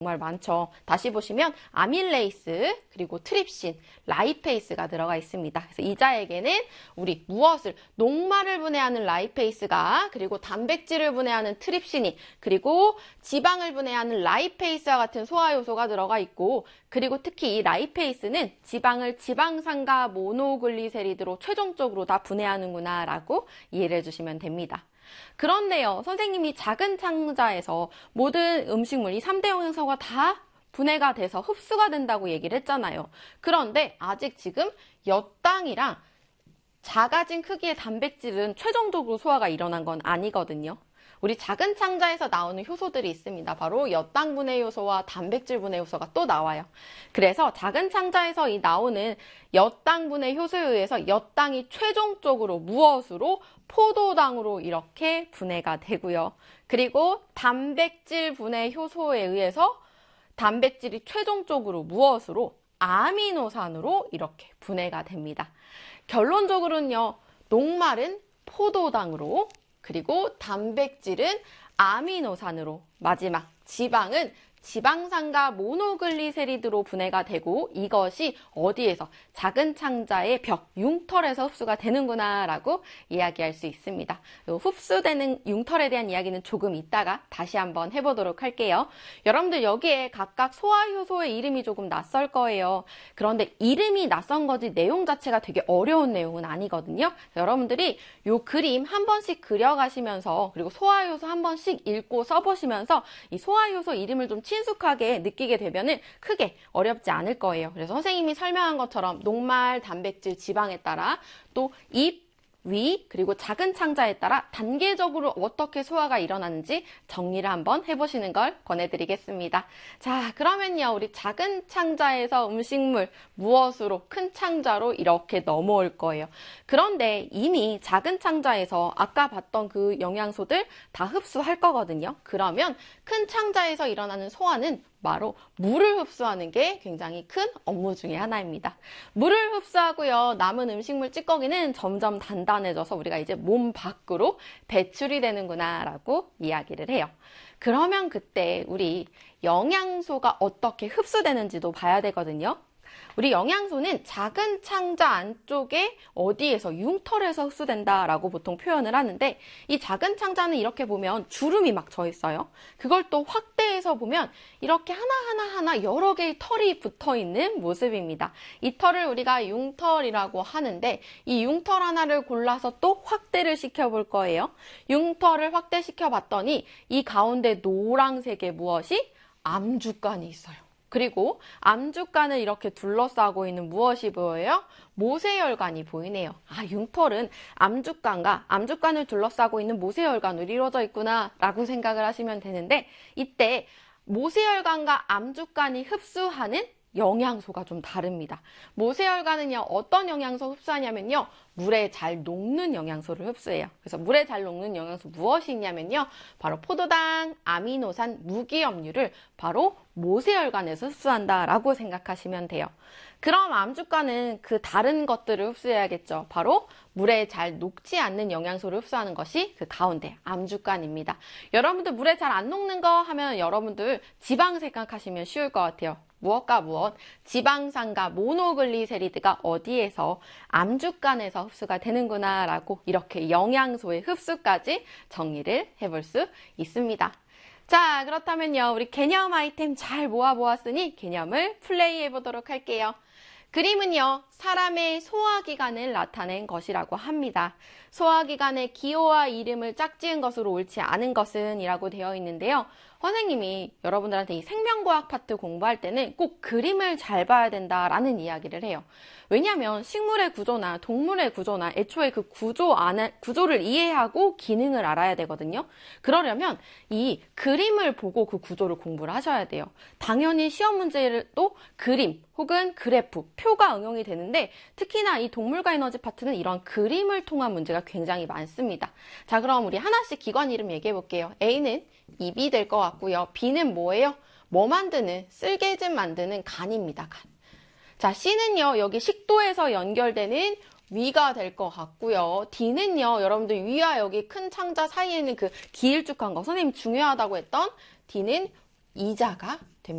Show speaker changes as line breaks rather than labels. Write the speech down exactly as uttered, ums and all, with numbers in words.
정말 많죠. 다시 보시면 아밀레이스, 그리고 트립신, 라이페이스가 들어가 있습니다. 그래서 이 자에게는 우리 무엇을, 녹말을 분해하는 라이페이스가, 그리고 단백질을 분해하는 트립신이, 그리고 지방을 분해하는 라이페이스와 같은 소화 요소가 들어가 있고, 그리고 특히 이 라이페이스는 지방을 지방산과 모노글리세리드로 최종적으로 다 분해하는구나 라고 이해를 해주시면 됩니다. 그런데요, 선생님이 작은 창자에서 모든 음식물, 이 삼 대 영양소가 다 분해가 돼서 흡수가 된다고 얘기를 했잖아요. 그런데 아직 지금 엿당이랑 작아진 크기의 단백질은 최종적으로 소화가 일어난 건 아니거든요. 우리 작은 창자에서 나오는 효소들이 있습니다. 바로 엿당 분해 요소와 단백질 분해 요소가 또 나와요. 그래서 작은 창자에서 이 나오는 엿당 분해 효소에 의해서 엿당이 최종적으로 무엇으로? 포도당으로 이렇게 분해가 되고요. 그리고 단백질 분해 효소에 의해서 단백질이 최종적으로 무엇으로? 아미노산으로 이렇게 분해가 됩니다. 결론적으로는요, 녹말은 포도당으로, 그리고 단백질은 아미노산으로, 마지막 지방은 지방산과 모노글리세리드로 분해가 되고, 이것이 어디에서? 작은 창자의 벽, 융털에서 흡수가 되는구나 라고 이야기할 수 있습니다. 흡수되는 융털에 대한 이야기는 조금 이따가 다시 한번 해보도록 할게요. 여러분들 여기에 각각 소화효소의 이름이 조금 낯설 거예요. 그런데 이름이 낯선 거지 내용 자체가 되게 어려운 내용은 아니거든요. 여러분들이 이 그림 한 번씩 그려가시면서, 그리고 소화효소 한 번씩 읽고 써보시면서 이 소화효소 이름을 좀 친숙하게 느끼게 되면은 크게 어렵지 않을 거예요. 그래서 선생님이 설명한 것처럼 녹말, 단백질, 지방에 따라 또 입, 위, 그리고 작은 창자에 따라 단계적으로 어떻게 소화가 일어나는지 정리를 한번 해보시는 걸 권해드리겠습니다. 자, 그러면요, 우리 작은 창자에서 음식물 무엇으로? 큰 창자로 이렇게 넘어올 거예요. 그런데 이미 작은 창자에서 아까 봤던 그 영양소들 다 흡수할 거거든요. 그러면 큰 창자에서 일어나는 소화는 바로 물을 흡수하는 게 굉장히 큰 업무 중에 하나입니다. 물을 흡수하고요, 남은 음식물 찌꺼기는 점점 단단해져서 우리가 이제 몸 밖으로 배출이 되는구나 라고 이야기를 해요. 그러면 그때 우리 영양소가 어떻게 흡수되는지도 봐야 되거든요. 우리 영양소는 작은 창자 안쪽에 어디에서? 융털에서 흡수된다라고 보통 표현을 하는데, 이 작은 창자는 이렇게 보면 주름이 막 져 있어요. 그걸 또 확대해서 보면 이렇게 하나하나 하나 여러 개의 털이 붙어 있는 모습입니다. 이 털을 우리가 융털이라고 하는데, 이 융털 하나를 골라서 또 확대를 시켜볼 거예요. 융털을 확대시켜 봤더니 이 가운데 노란색의 무엇이? 암주간이 있어요. 그리고 암주간을 이렇게 둘러싸고 있는 무엇이 보여요? 모세혈관이 보이네요. 아, 융털은 암주간과 암주간을 둘러싸고 있는 모세혈관으로 이루어져 있구나 라고 생각을 하시면 되는데, 이때 모세혈관과 암주간이 흡수하는 영양소가 좀 다릅니다. 모세혈관은요, 어떤 영양소 흡수하냐면요, 물에 잘 녹는 영양소를 흡수해요. 그래서 물에 잘 녹는 영양소 무엇이 있냐면요, 바로 포도당, 아미노산, 무기염류를 바로 모세혈관에서 흡수한다라고 생각하시면 돼요. 그럼 암주간은 그 다른 것들을 흡수해야겠죠. 바로 물에 잘 녹지 않는 영양소를 흡수하는 것이 그 가운데 암주간입니다. 여러분들 물에 잘 안 녹는 거 하면 여러분들 지방 생각하시면 쉬울 것 같아요. 무엇과 무엇? 지방산과 모노글리세리드가 어디에서? 암주간에서 흡수가 되는구나 라고 이렇게 영양소의 흡수까지 정리를 해볼 수 있습니다. 자, 그렇다면요, 우리 개념 아이템 잘 모아보았으니 개념을 플레이해 보도록 할게요. 그림은요, 사람의 소화기관을 나타낸 것이라고 합니다. 소화기관의 기호와 이름을 짝지은 것으로 옳지 않은 것은 이라고 되어 있는데요. 선생님이 여러분들한테 이 생명과학 파트 공부할 때는 꼭 그림을 잘 봐야 된다라는 이야기를 해요. 왜냐하면 식물의 구조나 동물의 구조나 애초에 그 구조 안에, 구조를 이해하고 기능을 알아야 되거든요. 그러려면 이 그림을 보고 그 구조를 공부를 하셔야 돼요. 당연히 시험 문제도 그림 혹은 그래프, 표가 응용이 되는데, 특히나 이 동물과 에너지 파트는 이런 그림을 통한 문제가 굉장히 많습니다. 자, 그럼 우리 하나씩 기관 이름 얘기해 볼게요. A는 입이 될 것 같고요. B는 뭐예요? 뭐 만드는? 쓸개즙 만드는 간입니다. 간. 자, C는요, 여기 식도에서 연결되는 위가 될 것 같고요. D는요, 여러분들 위와 여기 큰 창자 사이에는 그 길쭉한 거, 선생님 중요하다고 했던 D는 이자가